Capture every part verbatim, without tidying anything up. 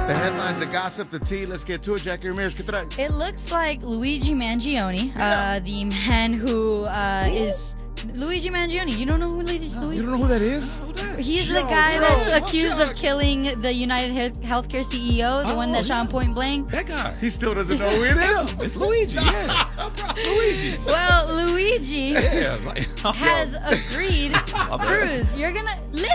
The headlines, the gossip, the tea. Let's get to it. Jackie Ramirez, ¿qué trae? It looks like Luigi Mangione, yeah. uh, the man who uh, is Luigi Mangione. You don't know who Luigi? No, you don't know who that is? He's Yo, the guy bro, that's oh, accused Chuck. of killing the United Health- Healthcare C E O, the Oh, one that shot him point blank. That guy. He still doesn't know who it is. It's Luigi, yeah. Luigi. Well, Luigi Yeah. Like, has agreed. Cruz, you're gonna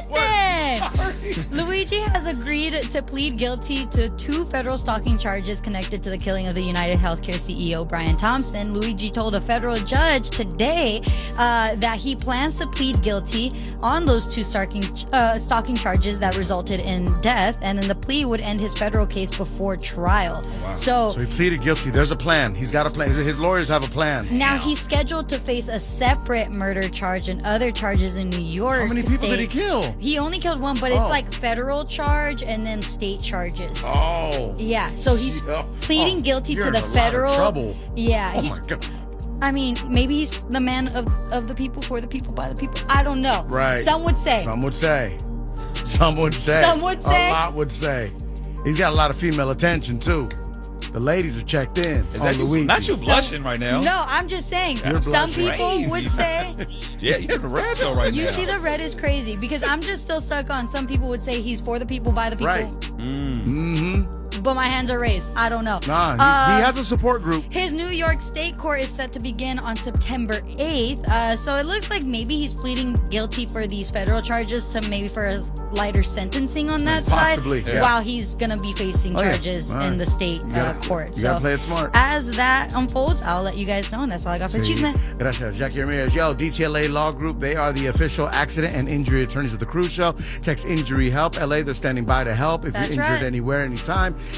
listen. Luigi has agreed to plead guilty to two federal stalking charges connected to the killing of the United Healthcare C E O Brian Thompson. Luigi told a federal judge today uh, that he plans to plead guilty on those two stalking uh, stalking charges that resulted in death, and then the plea would end his federal case before trial. Wow. So, So he pleaded guilty. There's a plan. He's got a plan. His lawyers have a plan. now he's scheduled to face a separate murder charge and other charges in New York. How many people did he State. kill? He only killed one, but Oh. it's like federal charge and then state charges. Oh. Yeah, so he's Yeah. pleading Oh, guilty you're to in the a lot of federal. trouble. Yeah, Oh he's, my God. I mean, maybe he's the man of of the people, for the people, by the people. I don't know. Right. Some would say. Some would say. Some would say. Some would say. A lot would say. He's got a lot of female attention too. The ladies are checked in. Is on that you, Luigi. not you blushing right now? No, I'm just saying. You're Some blushing. people Crazy. would say. Yeah, you the red though right You now. see, the red is crazy because I'm just still stuck on. Some people would say he's for the people, by the people. Right. Mm-hmm. But my hands are raised. I don't know. Nah, he, Uh, he has a support group. His New York State court is set to begin on September eighth. Uh, so it looks like maybe he's pleading guilty for these federal charges to maybe for a lighter sentencing on that Possibly, side, yeah. while he's going to be facing Oh, yeah. charges All right. in the state You gotta- uh, court. You So gotta play it smart. as that unfolds, I'll let you guys know. And that's all I got for the Sí. Chisme. Gracias, Jackie Ramirez. Yo, D T L A Law Group, they are the official accident and injury attorneys of the Cruise Show. Text injury help L A. They're standing by to help if That's you're injured right. anywhere, anytime.